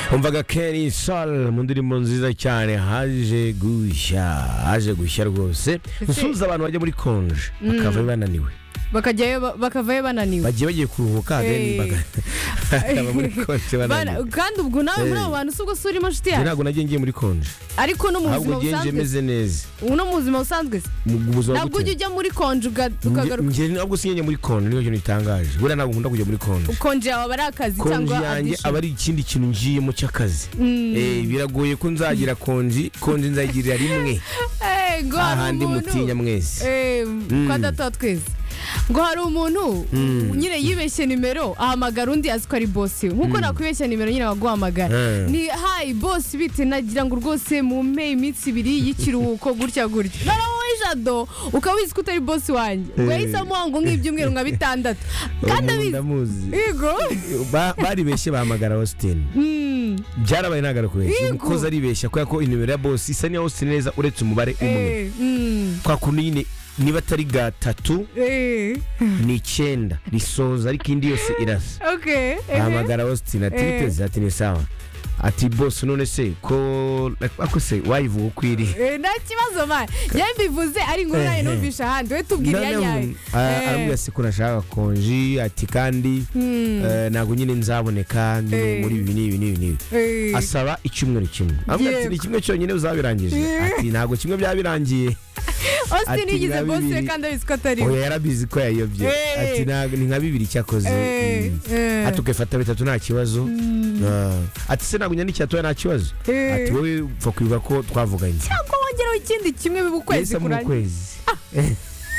umvaga Kenny Sol mu ndirimbo nziza cyane haje gushya rwose nsubiza abantu bajya muri konje bakava bananiwe bakavayo bananiwe bagiye kuruhuka bakaba muri konje bananiwe kandi ubwo nawe muri abo bantu subwo suri inshuti yawe ntabwo nagiye muri konje ariko no mu buzima busanzwe meze neza uno mu buzima busanzwe ntabwo ujya muri konje ukagaruka njye ntabwo sinjye muri konje niyo kintu gitangaje bura ntabwo nkunda kujya muri konje konje yawe ari akazi cyangwa yanjye aba ari ikindi kintu ngiyemo cy'akazi biragoye ko nzagira konje nzayigirira rimwe ahandi mutinya mwese kwa data twese ngo hari umuntu nyine yibeshye nimero ahamagara undi azi ko ari boss nkuko nakwibeshya nimero nyine waguhamagara ni hi boss bite nagira ngo rwose mu mpey iminsi 2 y'ikiruhuko gutya narawowe jado ukawizi ko utari boss wanjye ngo yisamo ngo nk'ibyumweru nka 6 kandi abizi yego baribeshye bahamagara Austin byarabaye nagara kubeshya umukozi aribeshya ko inimero ya boss isa ni Austin neza uretse umubare umwe kwa kuntu nyine niba atari 3 ni 9 risoza ariko indi yose irasa ahamagara Austin atiteze ati ni sawa ati boss none se ko akose wayivuga ukwiri nta kibazo man yambivuze ari ngo nayo numvisha handi we tubwira yanyaye aramubwira se ko nashaka konji ati kandi nago nyine nzaboneka muri ibi asaba icyumweru kimwe avuga ati ni kimwe cyonyine uzabirangije ati nago kimwe byabirangiye Austin yigize boss kandi abizi atari oya yarabizi ko yayobye ati ni nka 2 cyakoze atukefata 3 nta kibazo ati se nagunya n'icyatoya nta kibazo ati wowe upfa kwibuka ko twavuganye cyangwa wongeraho ikindi kimwe bibukwezi kurangiza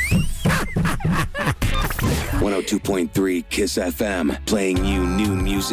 102.3 Kiss FM playing you new music.